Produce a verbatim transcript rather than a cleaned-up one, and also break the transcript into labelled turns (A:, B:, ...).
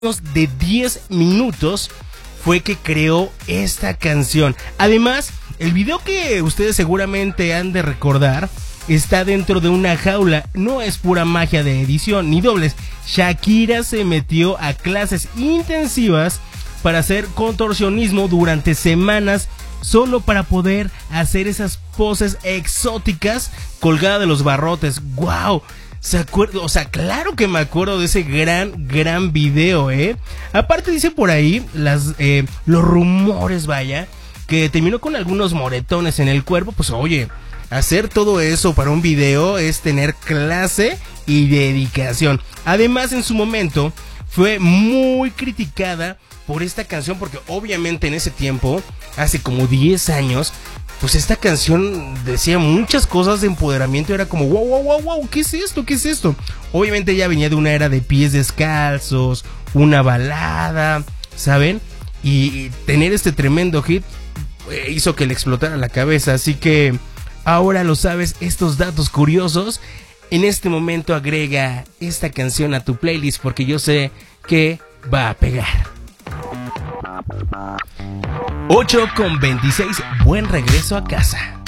A: de diez minutos fue que creó esta canción. Además, el video que ustedes seguramente han de recordar está dentro de una jaula. No es pura magia de edición ni dobles. Shakira se metió a clases intensivas para hacer contorsionismo durante semanas solo para poder hacer esas poses exóticas colgada de los barrotes. ¡Wow! ¿Se acuerda? O sea, claro que me acuerdo de ese gran, gran video, ¿eh? Aparte dice por ahí las, eh, los rumores, vaya, que terminó con algunos moretones en el cuerpo. Pues oye, hacer todo eso para un video es tener clase y dedicación. Además, en su momento fue muy criticada por esta canción porque obviamente en ese tiempo, hace como diez años, pues esta canción decía muchas cosas de empoderamiento. Era como wow, wow, wow, wow, ¿qué es esto? ¿Qué es esto? Obviamente ella venía de una era de pies descalzos, una balada, ¿saben? Y tener este tremendo hit eh, hizo que le explotara la cabeza. Así que ahora lo sabes, estos datos curiosos. En este momento agrega esta canción a tu playlist porque yo sé que va a pegar. ocho con veintiséis, buen regreso a casa.